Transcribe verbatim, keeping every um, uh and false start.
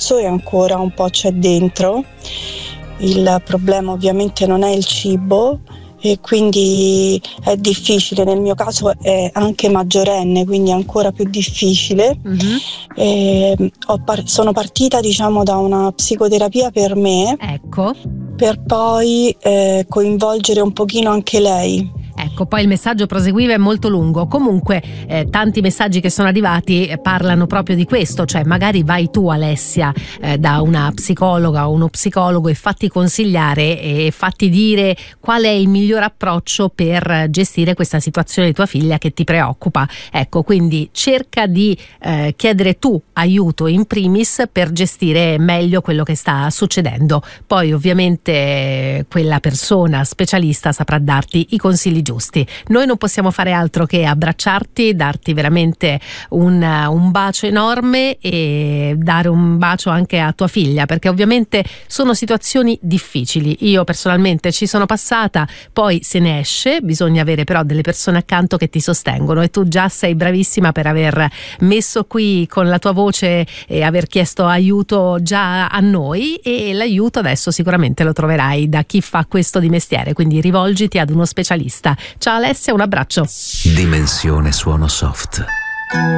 sforzo e ancora un po' c'è dentro. Il problema ovviamente non è il cibo e quindi è difficile, nel mio caso è anche maggiorenne, quindi è ancora più difficile. Mm-hmm. E ho par- sono partita diciamo da una psicoterapia per me, ecco, per poi eh, coinvolgere un pochino anche lei. Ecco, poi il messaggio proseguiva è molto lungo. Comunque eh, tanti messaggi che sono arrivati eh, parlano proprio di questo, cioè magari vai tu Alessia eh, da una psicologa o uno psicologo e fatti consigliare e fatti dire qual è il miglior approccio per gestire questa situazione di tua figlia che ti preoccupa. Ecco, quindi cerca di eh, chiedere tu aiuto in primis per gestire meglio quello che sta succedendo. Poi ovviamente eh, quella persona specialista saprà darti i consigli giusti. Noi non possiamo fare altro che abbracciarti, darti veramente un, un bacio enorme e dare un bacio anche a tua figlia, perché ovviamente sono situazioni difficili. Io personalmente ci sono passata, poi se ne esce, bisogna avere però delle persone accanto che ti sostengono e tu già sei bravissima per aver messo qui con la tua voce e aver chiesto aiuto già a noi, e l'aiuto adesso sicuramente lo troverai da chi fa questo di mestiere, quindi rivolgiti ad uno specialista. Ciao Alessia, un abbraccio. Dimensione Suono Soft.